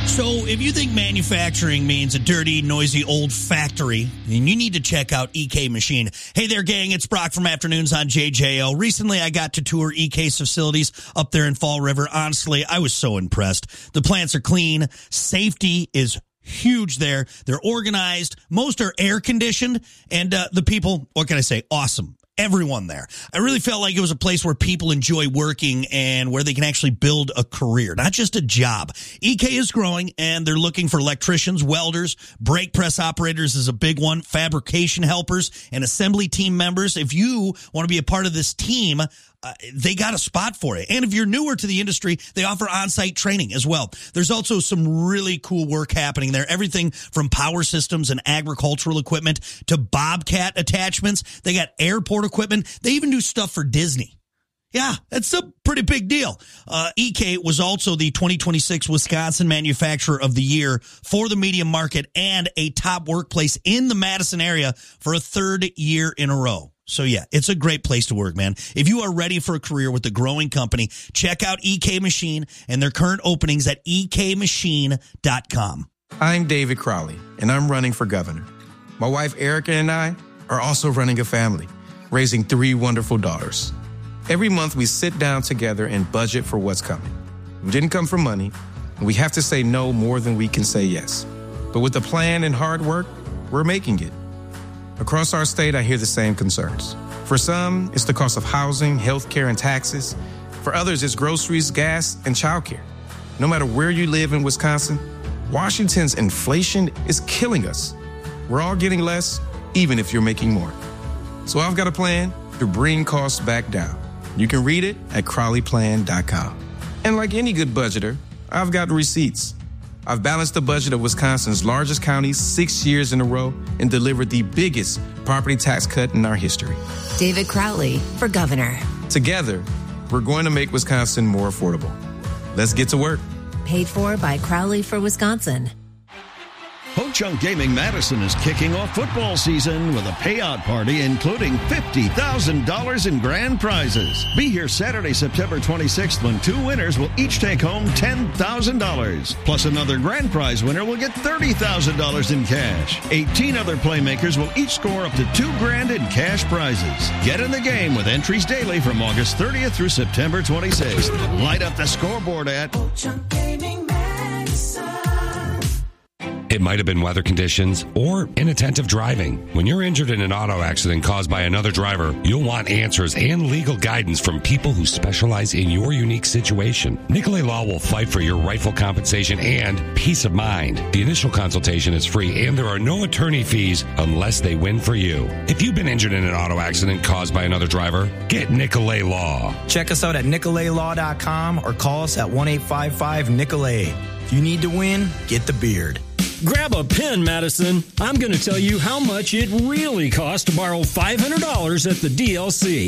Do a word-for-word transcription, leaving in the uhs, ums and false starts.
So if you think manufacturing means a dirty, noisy old factory, then you need to check out E K Machine. Hey there, gang. It's Brock from Afternoons on J J O. Recently, I got to tour E K's facilities up there in Fall River. Honestly, I was so impressed. The plants are clean. Safety is huge there. They're organized. Most are air-conditioned. And uh, the people, what can I say, awesome. Everyone there. I really felt like it was a place where people enjoy working and where they can actually build a career, not just a job. E K is growing, and they're looking for electricians, welders, brake press operators is a big one, fabrication helpers, and assembly team members. If you want to be a part of this team, Uh, they got a spot for it. And if you're newer to the industry, they offer on-site training as well. There's also some really cool work happening there. Everything from power systems and agricultural equipment to Bobcat attachments. They got airport equipment. They even do stuff for Disney. Yeah, that's a pretty big deal. Uh, E K was also the twenty twenty-six Wisconsin Manufacturer of the Year for the medium market and a top workplace in the Madison area for a third year in a row. So, yeah, it's a great place to work, man. If you are ready for a career with a growing company, check out E K Machine and their current openings at E K machine dot com. I'm David Crowley, and I'm running for governor. My wife, Erica, and I are also running a family, raising three wonderful daughters. Every month, we sit down together and budget for what's coming. We didn't come for money, and we have to say no more than we can say yes. But with a plan and hard work, we're making it. Across our state, I hear the same concerns. For some, it's the cost of housing, healthcare, and taxes. For others, it's groceries, gas, and childcare. No matter where you live in Wisconsin, Washington's inflation is killing us. We're all getting less, even if you're making more. So I've got a plan to bring costs back down. You can read it at crowley plan dot com. And like any good budgeter, I've got receipts. I've balanced the budget of Wisconsin's largest county six years in a row and delivered the biggest property tax cut in our history. David Crowley for governor. Together, we're going to make Wisconsin more affordable. Let's get to work. Paid for by Crowley for Wisconsin. Ho Chunk Gaming Madison is kicking off football season with a payout party including fifty thousand dollars in grand prizes. Be here Saturday, September twenty-sixth, when two winners will each take home ten thousand dollars. Plus another grand prize winner will get thirty thousand dollars in cash. eighteen other playmakers will each score up to two grand in cash prizes. Get in the game with entries daily from August thirtieth through September twenty-sixth. Light up the scoreboard at Ho Chunk Gaming Madison. It might have been weather conditions or inattentive driving. When you're injured in an auto accident caused by another driver, you'll want answers and legal guidance from people who specialize in your unique situation. Nicolay Law will fight for your rightful compensation and peace of mind. The initial consultation is free and there are no attorney fees unless they win for you. If you've been injured in an auto accident caused by another driver, get Nicolay Law. Check us out at nicolay law dot com or call us at one eight five five Nicolay. If you need to win, get the beard. Grab a pen, Madison. I'm going to tell you how much it really costs to borrow five hundred dollars at the D L C.